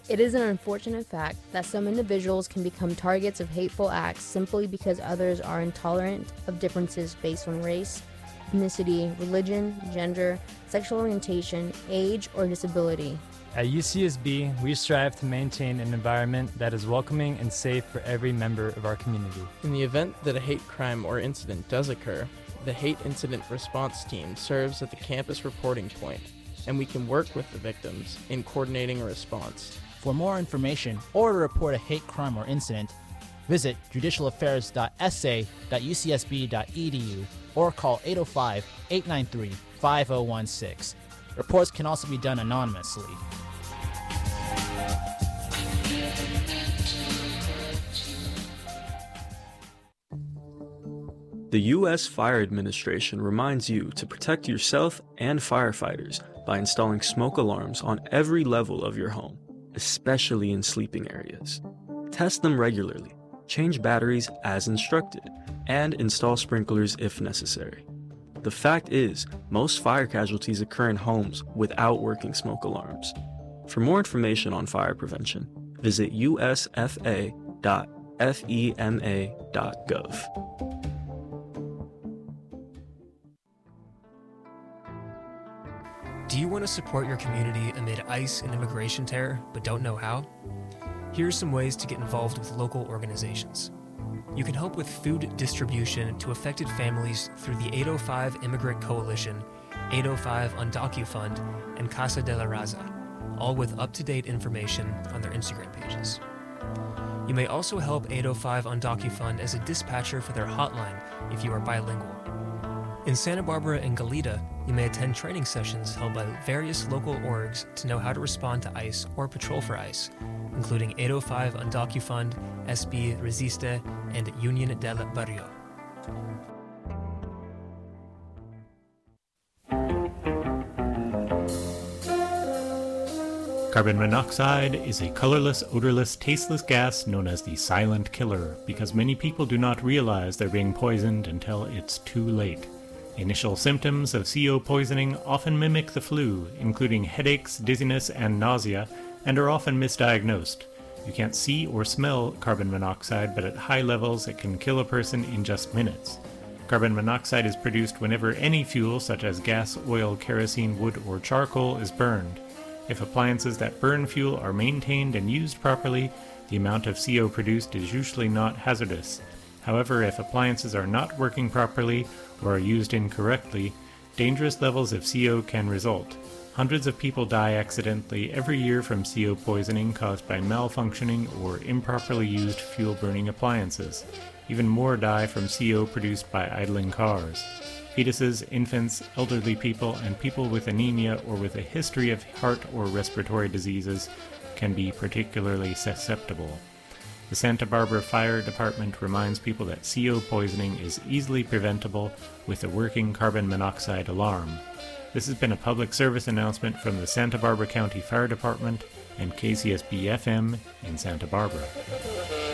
It is an unfortunate fact that some individuals can become targets of hateful acts simply because others are intolerant of differences based on race, ethnicity, religion, gender, sexual orientation, age, or disability. At UCSB, we strive to maintain an environment that is welcoming and safe for every member of our community. In the event that a hate crime or incident does occur, the Hate Incident Response Team serves at the campus reporting point, and we can work with the victims in coordinating a response. For more information or to report a hate crime or incident, visit judicialaffairs.sa.ucsb.edu or call 805-893-5016. Reports can also be done anonymously. The U.S. Fire Administration reminds you to protect yourself and firefighters by installing smoke alarms on every level of your home, especially in sleeping areas. Test them regularly, change batteries as instructed, and install sprinklers if necessary. The fact is, most fire casualties occur in homes without working smoke alarms. For more information on fire prevention, visit usfa.fema.gov. Do you want to support your community amid ICE and immigration terror, but don't know how? Here are some ways to get involved with local organizations. You can help with food distribution to affected families through the 805 Immigrant Coalition, 805 UndocuFund, and Casa de la Raza, all with up-to-date information on their Instagram pages. You may also help 805 UndocuFund as a dispatcher for their hotline if you are bilingual. In Santa Barbara and Goleta, you may attend training sessions held by various local orgs to know how to respond to ICE or patrol for ICE, including 805 UndocuFund, SB Resiste, and Union del Barrio. Carbon monoxide is a colorless, odorless, tasteless gas known as the silent killer because many people do not realize they're being poisoned until it's too late. Initial symptoms of CO poisoning often mimic the flu, including headaches, dizziness, and nausea, and are often misdiagnosed. You can't see or smell carbon monoxide, but at high levels it can kill a person in just minutes. Carbon monoxide is produced whenever any fuel, such as gas, oil, kerosene, wood, or charcoal, is burned. If appliances that burn fuel are maintained and used properly, the amount of CO produced is usually not hazardous. However, if appliances are not working properly or are used incorrectly, dangerous levels of CO can result. Hundreds of people die accidentally every year from CO poisoning caused by malfunctioning or improperly used fuel-burning appliances. Even more die from CO produced by idling cars. Fetuses, infants, elderly people, and people with anemia or with a history of heart or respiratory diseases can be particularly susceptible. The Santa Barbara Fire Department reminds people that CO poisoning is easily preventable with a working carbon monoxide alarm. This has been a public service announcement from the Santa Barbara County Fire Department and KCSB FM in Santa Barbara.